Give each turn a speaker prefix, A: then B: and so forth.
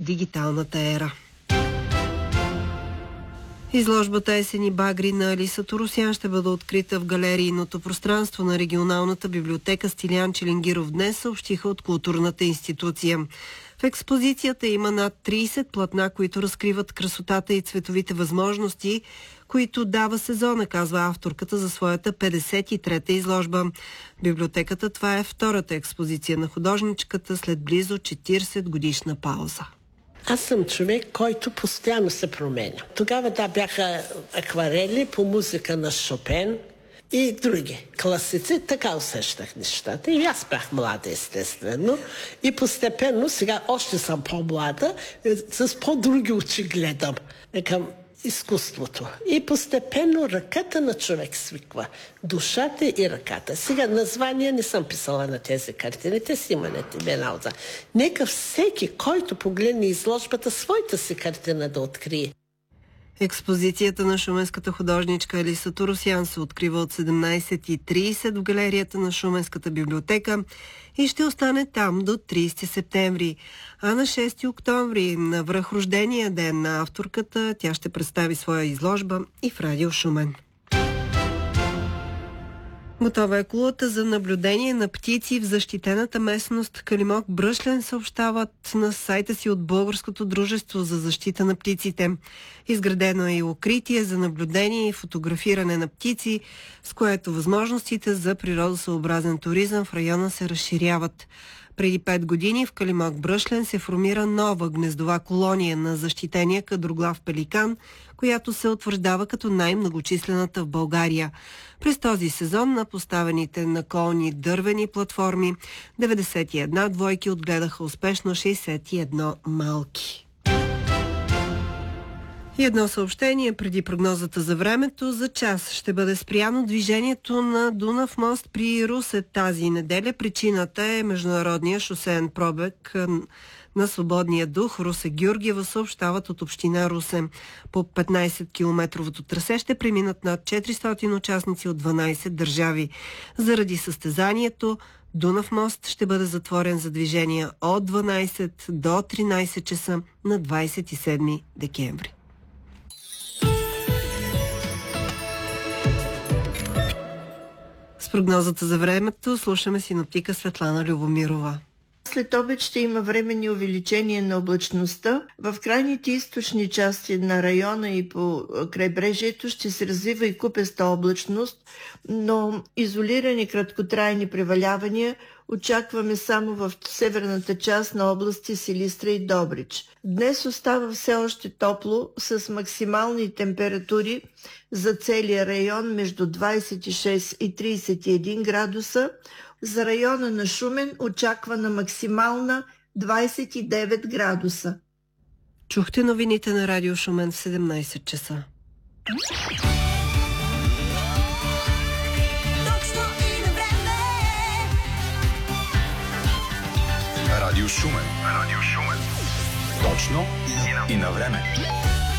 A: дигиталната ера. Изложбата Есени багри на Алиса Торосян ще бъде открита в галерийното пространство на регионалната библиотека Стилиян Челенгиров днес, съобщиха от културната институция. В експозицията има над 30 платна, които разкриват красотата и цветовите възможности, които дава сезона, казва авторката за своята 53-та изложба. Библиотеката, това е втората експозиция на художничката след близо 40 годишна пауза.
B: Аз съм човек, който постоянно се променя. Тогава бяха акварели по музика на Шопен и други класици. Така усещах нещата. И аз бях млада, естествено. И постепенно, сега още съм по-млада, с по-други очи гледам към изкуството. И постепенно ръката на човек свиква. Душата и ръката. Сега названия не съм писала на тези картини. Те си имате една. Нека всеки, който погледне изложбата, своята си картина да открие.
A: Експозицията на шуменската художничка Алиса Торосян се открива от 17:30 в галерията на Шуменската библиотека и ще остане там до 30 септември. А на 6 октомври, на връхрождения ден на авторката, тя ще представи своя изложба и в Радио Шумен. Готова е кулата за наблюдение на птици в защитената местност Калимок Бръшлен, съобщават на сайта си от Българското дружество за защита на птиците. Изградено е и укритие за наблюдение и фотографиране на птици, с което възможностите за природосъобразен туризъм в района се разширяват. Преди 5 години в Калимок Бръшлен се формира нова гнездова колония на защитения кадроглав пеликан, която се утвърждава като най-многочислената в България. През този сезон на поставените на колони дървени платформи 91 двойки отгледаха успешно 61 малки. И едно съобщение преди прогнозата за времето. За час ще бъде спряно движението на Дунав мост при Русе тази неделя. Причината е международния шосеен пробег на свободния дух Русе-Георгиева, съобщават от община Русе. По 15-километровото трасе ще преминат над 400 участници от 12 държави. Заради състезанието Дунав мост ще бъде затворен за движение от 12 до 13 часа на 27 декември. С прогнозата за времето слушаме синоптика Светлана Любомирова.
C: След обед ще има временни увеличения на облачността. В крайните източни части на района и по крайбрежието ще се развива и купеста облачност, но изолирани краткотрайни превалявания очакваме само в северната част на области Силистра и Добрич. Днес остава все още топло с максимални температури за целия район между 26 и 31 градуса. За района на Шумен очаквана максимална 29 градуса.
A: Чухте новините на Радио Шумен в 17 часа.
D: Радио Шумен. Точно и на време.